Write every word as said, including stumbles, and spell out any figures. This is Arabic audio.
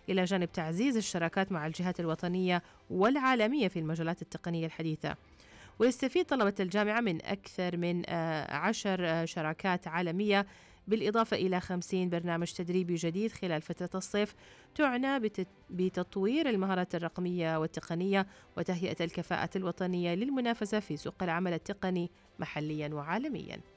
إلى جانب تعزيز الشراكات مع الجهات الوطنية والعالمية في المجالات التقنية الحديثة. ويستفيد طلبة الجامعة من أكثر من عشر شراكات عالمية، بالإضافة إلى خمسين برنامج تدريبي جديد خلال فترة الصيف تعنى بتطوير المهارات الرقمية والتقنية وتهيئة الكفاءة الوطنية للمنافسة في سوق العمل التقني محليا وعالميا.